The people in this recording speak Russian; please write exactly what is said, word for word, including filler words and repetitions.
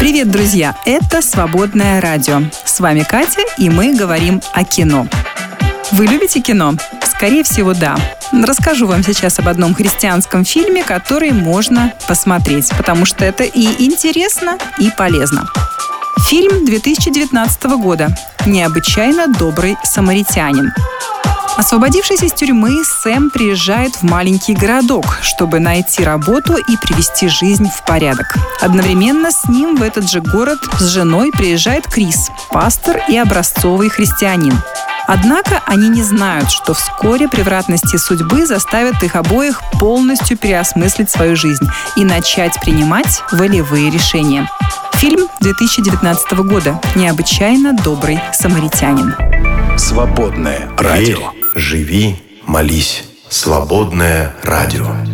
Привет, друзья! Это «Свободное радио». С вами Катя, и мы говорим о кино. Вы любите кино? Скорее всего, да. Расскажу вам сейчас об одном христианском фильме, который можно посмотреть, потому что это и интересно, и полезно. Фильм две тысячи девятнадцатого года «Необычайно добрый самаритянин». Освободившись из тюрьмы, Сэм приезжает в маленький городок, чтобы найти работу и привести жизнь в порядок. Одновременно с ним в этот же город с женой приезжает Крис, пастор и образцовый христианин. Однако они не знают, что вскоре превратности судьбы заставят их обоих полностью переосмыслить свою жизнь и начать принимать волевые решения. Фильм две тысячи девятнадцатого года «Необычайно добрый самаритянин». Свободное радио. Верь, живи, молись. Свободное радио.